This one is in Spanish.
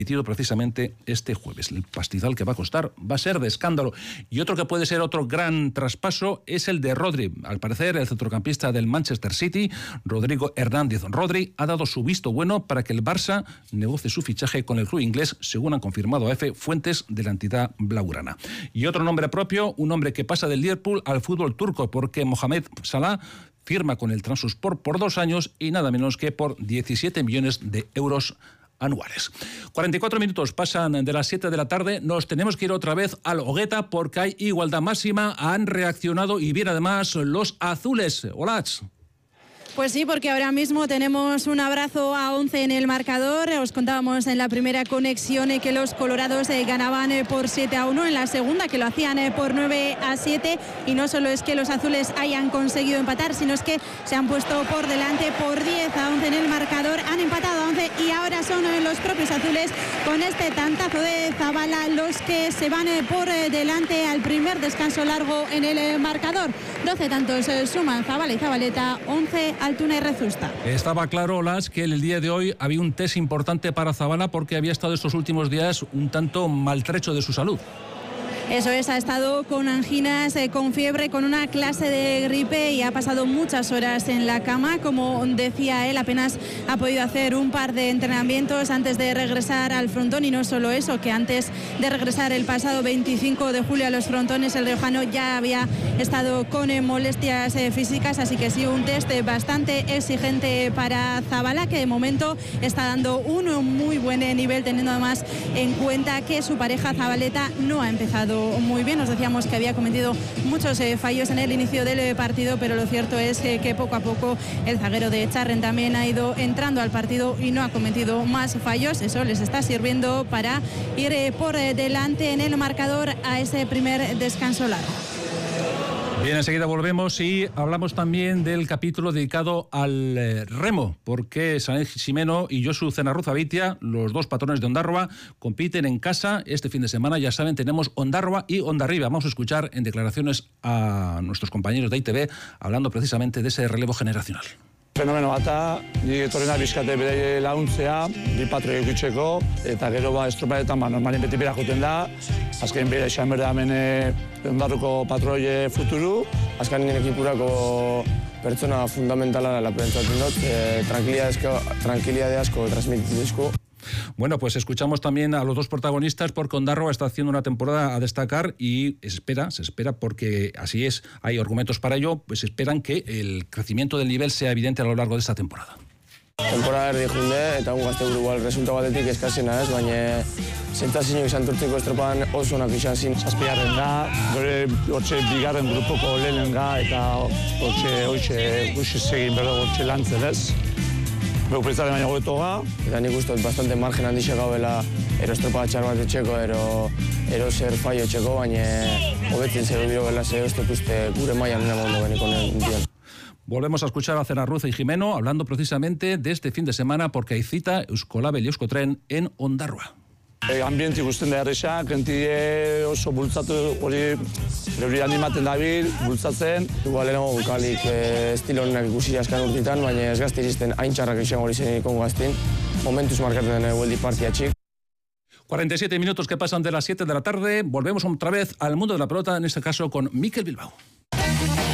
precisamente este jueves. El pastizal que va a costar va a ser de escándalo. Y otro que puede ser otro gran traspaso es el de Rodri. Al parecer, el centrocampista del Manchester City, Rodrigo Hernández Rodri, ha dado su visto bueno para que el Barça negocie su fichaje con el club inglés, según han confirmado a EFE fuentes de la entidad blaugrana. Y otro nombre propio, un hombre que pasa del Liverpool al fútbol turco, porque Mohamed Salah firma con el Trabzonspor por 2 años y nada menos que por 17 millones de euros anuales. 44 minutos pasan de las 7 de la tarde. Nos tenemos que ir otra vez al Hogueta porque hay igualdad máxima. Han reaccionado y bien además los azules. Hola. Pues sí, porque ahora mismo tenemos un abrazo a 11 en el marcador. Os contábamos en la primera conexión que los colorados ganaban por 7-1, en la segunda que lo hacían por 9-7, y no solo es que los azules hayan conseguido empatar, sino es que se han puesto por delante por 10-11 en el marcador, han empatado a 11 y ahora son los propios azules con este tantazo de Zabala los que se van por delante al primer descanso largo en el marcador. 12 tantos suman Zabala y Zabaleta, 11 Altuna y Rezusta. Estaba claro, Las, que el día de hoy había un test importante para Zabala porque había estado estos últimos días un tanto maltrecho de su salud. Eso es, ha estado con anginas, con fiebre, con una clase de gripe y ha pasado muchas horas en la cama. Como decía él, apenas ha podido hacer un par de entrenamientos antes de regresar al frontón, y no solo eso, que antes de regresar el pasado 25 de julio a los frontones, el riojano ya había estado con molestias físicas, así que sí, un test bastante exigente para Zabala, que de momento está dando un muy buen nivel, teniendo además en cuenta que su pareja Zabaleta no ha empezado muy bien. Nos decíamos que había cometido muchos fallos en el inicio del partido, pero lo cierto es que poco a poco el zaguero de Charren también ha ido entrando al partido y no ha cometido más fallos. Eso les está sirviendo para ir por delante en el marcador a ese primer descanso largo. Bien, enseguida volvemos y hablamos también del capítulo dedicado al remo, porque Sané Ximeno y Josu Zenarruzavitia, los dos patrones de Ondarroa, compiten en casa este fin de semana. Ya saben, tenemos Ondarroa y Ondarriba. Vamos a escuchar en declaraciones a nuestros compañeros de ITV hablando precisamente de ese relevo generacional. Fenomeno bata, ni etorrena bizkate bere launtzea, bi patro egitzeko, eta gero estropadetan normalien beti bera juten da, azken bera izan berda hemen Ondarruko patroie futuru, azken nien ekipurako pertsona fundamentala la pentsatzen dut, tranquilidade asko transmititizko. Bueno, pues escuchamos también a los dos protagonistas porque Ondarroa está haciendo una temporada a destacar y se espera porque así es, hay argumentos para ello, pues esperan que el crecimiento del nivel sea evidente a lo largo de esta temporada. Temporada erdi junde eta un gazte buru resulta batetik eskasena ez, baina sentsazioak izan turteko estropan oso onak izan zin. Zazpigarren da, gure hortxe bigarren grupoko lehenenga eta hortxe segin berdo hortxe lantzen ez. Beupezaren baina goeto ga. Eta nik uste bastante margen handixak gaubela estropa txar bat etxeko, zer fallo etxeko, baina hobetzen zer biro bela ze ez dut uste gure mailan nena mondo beniko nien. Volvemos a escuchar a Zenarruza y Ximeno hablando precisamente de este fin de semana porque hay cita Euskolabel y Euskotren en Ondarroa. Ambiente ikusten da erresa, gentile oso bultzatu hori animaten dabil, bultzatzen. Igual erago bukalik estilo honenak ikusi askan urtitan, baina ez gazte iristen haintxarrak izango izan ikon gaztin. Momentuz markaten den Weldi Partia txik. 47 minutos que pasan de las 7 de la tarde. Volvemos otra vez al mundo de la pelota, en este caso con Mikel Bilbao.